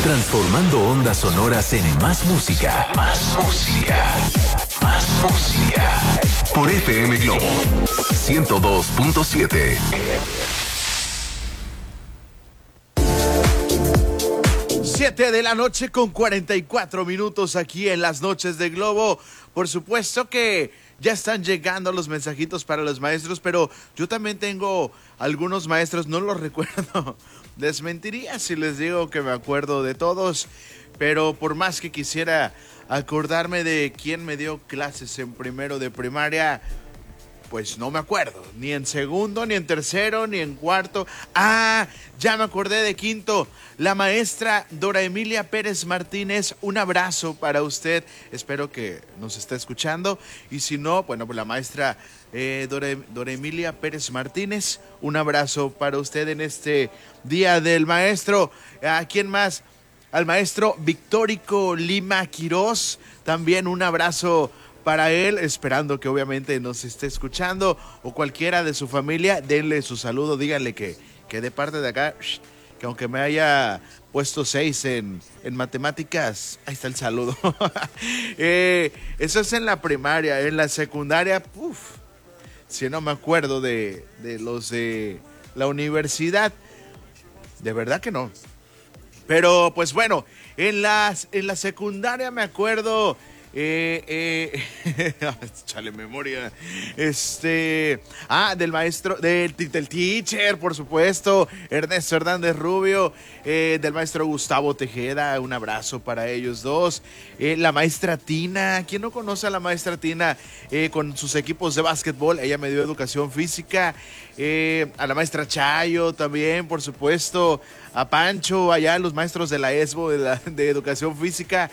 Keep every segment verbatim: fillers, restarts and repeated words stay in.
Transformando ondas sonoras en más música. Más música. Más música. Por F M Globo ciento dos punto siete. Siete de la noche con cuarenta y cuatro minutos aquí en las noches de Globo. Por supuesto que ya están llegando los mensajitos para los maestros, pero yo también tengo algunos maestros, no los recuerdo. Les mentiría si les digo que me acuerdo de todos, pero por más que quisiera acordarme de quién me dio clases en primero de primaria, pues no me acuerdo, ni en segundo, ni en tercero, ni en cuarto. Ah, ya me acordé de quinto, la maestra Dora Emilia Pérez Martínez. Un abrazo para usted, espero que nos esté escuchando. Y si no, bueno, pues la maestra eh, Dora, Dora Emilia Pérez Martínez, un abrazo para usted en este Día del Maestro. ¿A quién más? Al maestro Victórico Lima Quirós, también un abrazo para él, esperando que obviamente nos esté escuchando, o cualquiera de su familia, denle su saludo, díganle que, que de parte de acá, que aunque me haya puesto seis en, en matemáticas, ahí está el saludo. eh, eso es en la primaria. En la secundaria, uff, si no me acuerdo de, de los de la universidad, de verdad que no. Pero pues bueno, en, las, en la secundaria me acuerdo... Eh, eh, chale memoria. Este. Ah, del maestro, del, del teacher, por supuesto. Ernesto Hernández Rubio. Eh, del maestro Gustavo Tejeda. Un abrazo para ellos dos. Eh, la maestra Tina. ¿Quién no conoce a la maestra Tina? Eh, con sus equipos de básquetbol. Ella me dio educación física. Eh, a la maestra Chayo también, por supuesto. A Pancho, allá los maestros de la E S B O, de, la, de educación física.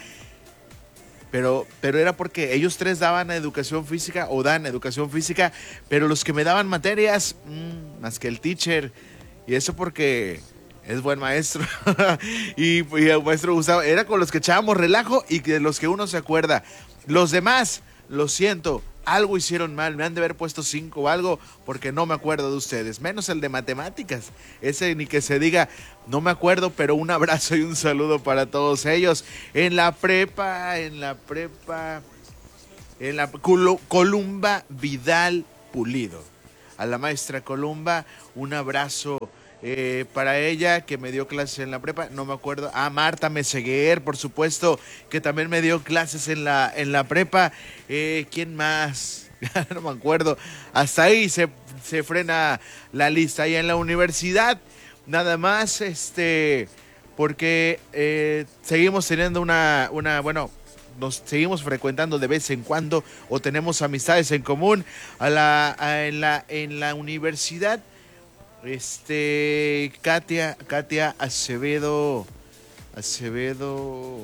Pero, pero era porque ellos tres daban educación física o dan educación física, pero los que me daban materias, mmm, más que el teacher, y eso porque es buen maestro. y, y el maestro Gustavo era con los que echábamos relajo y de los que uno se acuerda. Los demás, lo siento, algo hicieron mal, me han de haber puesto cinco o algo, porque no me acuerdo de ustedes, menos el de matemáticas, ese ni que se diga, no me acuerdo, pero un abrazo y un saludo para todos ellos. En la prepa, en la prepa, en la Col- Columba Vidal Pulido, a la maestra Columba, un abrazo eh, para ella que me dio clases en la prepa, no me acuerdo. Ah, Marta Meseguer, por supuesto, que también me dio clases en la, en la prepa. Eh, ¿Quién más? No me acuerdo. Hasta ahí se, se frena la lista. Y en la universidad, nada más, este, porque eh, seguimos teniendo una, una, bueno, nos seguimos frecuentando de vez en cuando o tenemos amistades en común. A la, a, en la, en la universidad, este, Katia, Katia Acevedo, Acevedo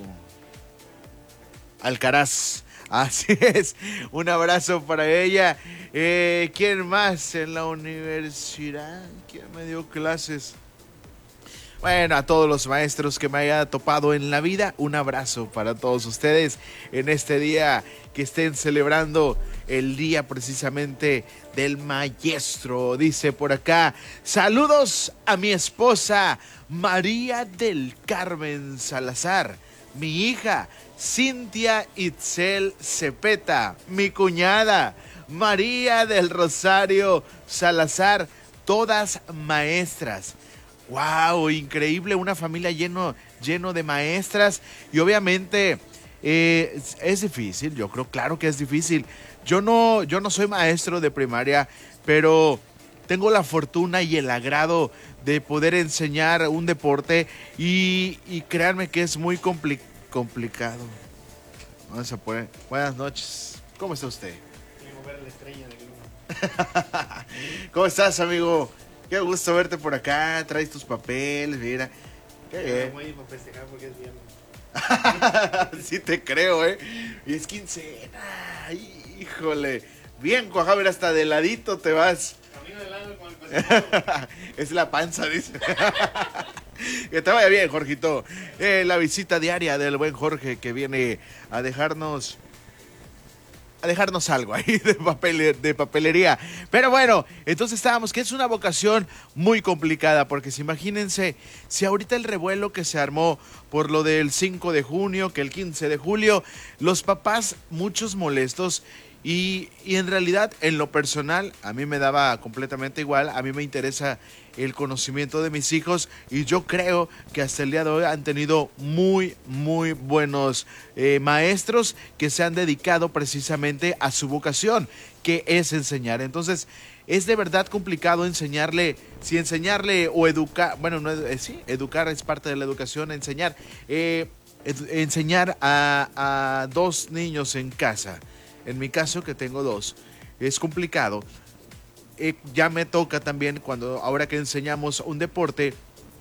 Alcaraz. Así es, un abrazo para ella. Eh, ¿Quién más en la universidad? ¿Quién me dio clases? Bueno, a todos los maestros que me haya topado en la vida, un abrazo para todos ustedes en este día, que estén celebrando el día precisamente del maestro. Dice por acá, saludos a mi esposa María del Carmen Salazar, mi hija Cintia Itzel Cepeta, mi cuñada María del Rosario Salazar, todas maestras. ¡Wow! Increíble, una familia lleno, lleno de maestras. Y obviamente eh, es, es difícil, yo creo, claro que es difícil. Yo no, yo no soy maestro de primaria, pero tengo la fortuna y el agrado de poder enseñar un deporte y, y créanme que es muy compli- complicado. Vamos a poner. Buenas noches. ¿Cómo está usted? Ver la estrella de ¿Cómo estás, amigo? Qué gusto verte por acá, traes tus papeles, mira. Qué bien. Voy a festejar porque es viernes. Sí te creo, ¿eh? Y es quincena. Ay, híjole. Bien cuajado, mira, hasta de ladito te vas. Camino de lado con el pasado. Es la panza, dice. Que te vaya bien, Jorgito. Eh, la visita diaria del buen Jorge que viene a dejarnos a dejarnos algo ahí de, papel, de papelería. Pero bueno, entonces estábamos, que es una vocación muy complicada, porque si imagínense, si ahorita el revuelo que se armó por lo del cinco de junio, que el quince de julio, los papás muchos molestos. Y, y en realidad, en lo personal, a mí me daba completamente igual. A mí me interesa el conocimiento de mis hijos y yo creo que hasta el día de hoy han tenido muy, muy buenos eh, maestros que se han dedicado precisamente a su vocación, que es enseñar. Entonces, es de verdad complicado enseñarle, si enseñarle o educar, bueno, no, eh, sí, educar es parte de la educación, enseñar, eh, ed, enseñar a, a dos niños en casa. En mi caso, que tengo dos, es complicado. Eh, ya me toca también, cuando ahora que enseñamos un deporte,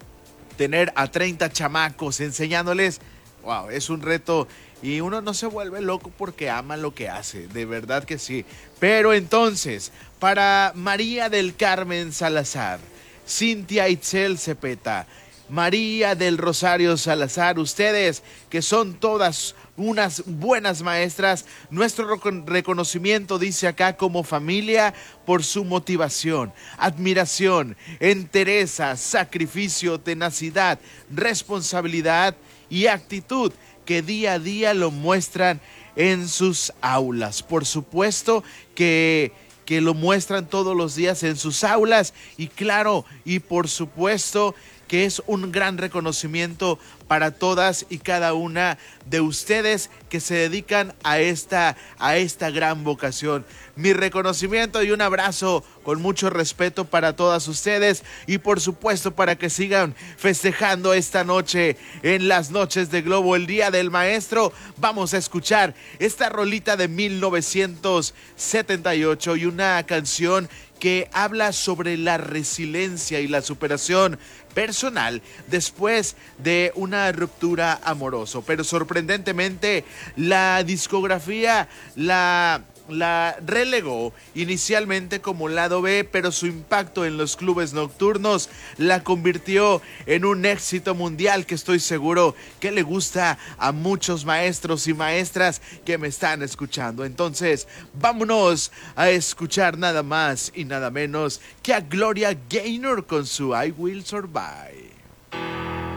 tener a treinta chamacos enseñándoles. Wow, es un reto y uno no se vuelve loco porque ama lo que hace, de verdad que sí. Pero entonces, para María del Carmen Salazar, Cintia Itzel Cepeta, María del Rosario Salazar, ustedes que son todas unas buenas maestras, nuestro reconocimiento, dice acá, como familia, por su motivación, admiración, entereza, sacrificio, tenacidad, responsabilidad y actitud que día a día lo muestran en sus aulas. Por supuesto que... que lo muestran todos los días en sus aulas y claro, y por supuesto que es un gran reconocimiento para todas y cada una de ustedes que se dedican a esta, a esta gran vocación. Mi reconocimiento y un abrazo con mucho respeto para todas ustedes y por supuesto para que sigan festejando esta noche en las noches de Globo, el Día del Maestro. Vamos a escuchar esta rolita de mil novecientos setenta y ocho y una canción que habla sobre la resiliencia y la superación personal después de una ruptura amorosa. Pero sorprendentemente la discografía la, la relegó inicialmente como lado B, pero su impacto en los clubes nocturnos la convirtió en un éxito mundial que estoy seguro que le gusta a muchos maestros y maestras que me están escuchando. Entonces, vámonos a escuchar nada más y nada menos que a Gloria Gaynor con su I Will Survive.